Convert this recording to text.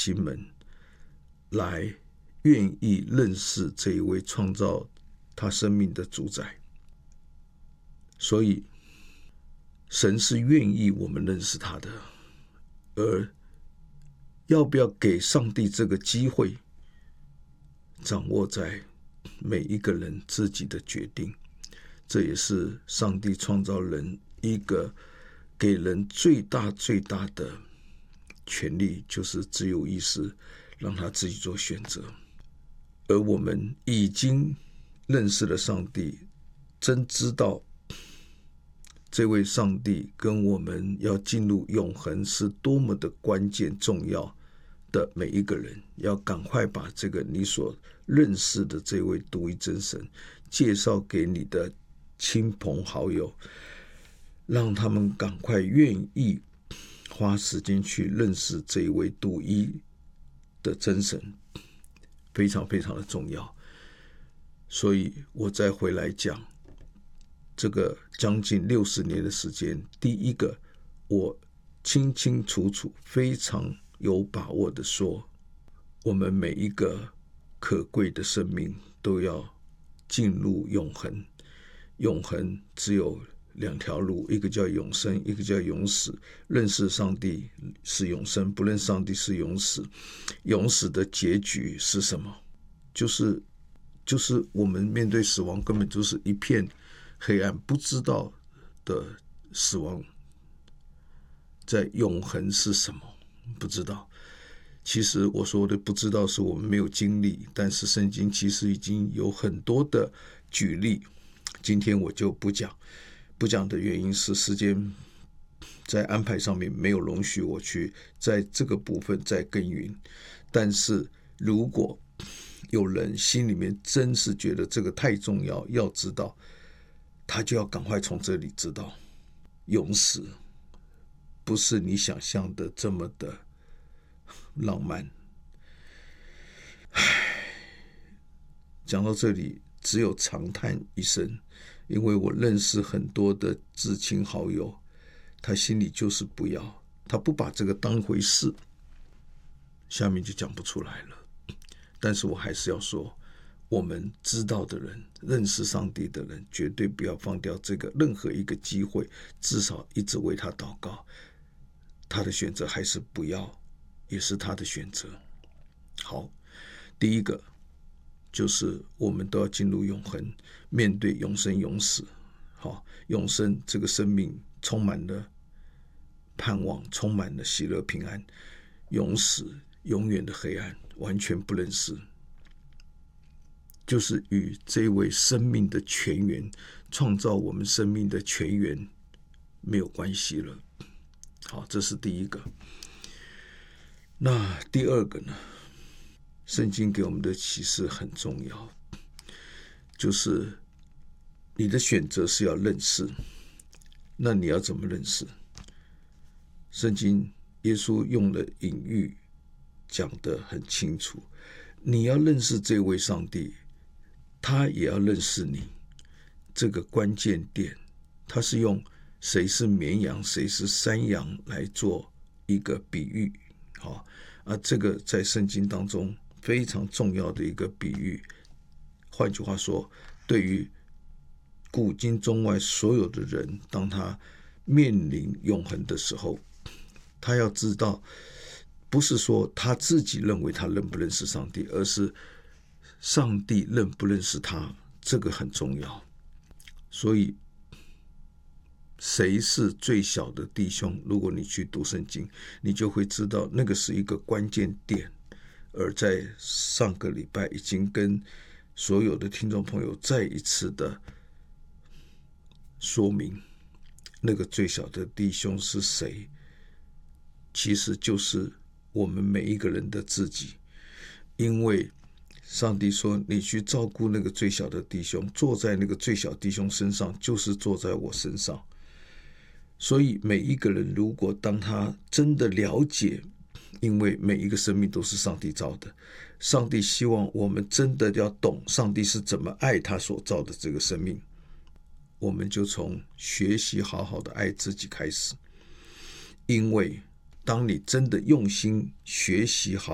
心门，来愿意认识这一位创造他生命的主宰。所以神是愿意我们认识他的，而要不要给上帝这个机会，掌握在每一个人自己的决定。这也是上帝创造人一个给人最大最大的权利，就是自由意识，让他自己做选择。而我们已经认识了上帝，真知道这位上帝跟我们要进入永恒是多么的关键重要的，每一个人要赶快把这个你所认识的这位独一真神介绍给你的亲朋好友，让他们赶快愿意花时间去认识这一位独一的真神，非常非常的重要。所以我再回来讲这个将近60年的时间，第一个我清清楚楚非常有把握的说，我们每一个可贵的生命都要进入永恒。永恒只有2条路，一个叫永生，一个叫永死。认识上帝是永生，不认上帝是永死。永死的结局是什么？就是我们面对死亡根本就是一片黑暗，不知道的死亡。在永恒是什么？不知道。其实我说的不知道是我们没有经历，但是圣经其实已经有很多的举例，今天我就不讲的原因是时间在安排上面没有容许我去在这个部分再耕耘。但是如果有人心里面真是觉得这个太重要，要知道，他就要赶快从这里知道，永死不是你想象的这么的浪漫。讲到这里只有长叹一声，因为我认识很多的至亲好友，他心里就是不要，他不把这个当回事，下面就讲不出来了。但是我还是要说，我们知道的人，认识上帝的人，绝对不要放掉这个任何一个机会，至少一直为他祷告。他的选择还是不要，也是他的选择。好，第一个就是我们都要进入永恒，面对永生永死。好，永生这个生命充满了盼望，充满了喜乐平安。永死永远的黑暗，完全不认识，就是与这位生命的泉源，创造我们生命的泉源没有关系了。好，这是第一个。那第二个呢？圣经给我们的启示很重要，就是你的选择是要认识，那你要怎么认识？圣经耶稣用了隐喻讲得很清楚，你要认识这位上帝，他也要认识你。这个关键点，他是用谁是绵羊，谁是山羊来做一个比喻。好，这个在圣经当中非常重要的一个比喻。换句话说，对于古今中外所有的人，当他面临永恒的时候，他要知道，不是说他自己认为他认不认识上帝，而是上帝认不认识他，这个很重要。所以谁是最小的弟兄，如果你去读圣经，你就会知道那个是一个关键点。而在上个礼拜已经跟所有的听众朋友再一次的说明，那个最小的弟兄是谁，其实就是我们每一个人的自己。因为上帝说，你去照顾那个最小的弟兄，坐在那个最小弟兄身上，就是坐在我身上。所以每一个人，如果当他真的了解，因为每一个生命都是上帝造的，上帝希望我们真的要懂上帝是怎么爱他所造的这个生命，我们就从学习好好的爱自己开始。因为当你真的用心学习好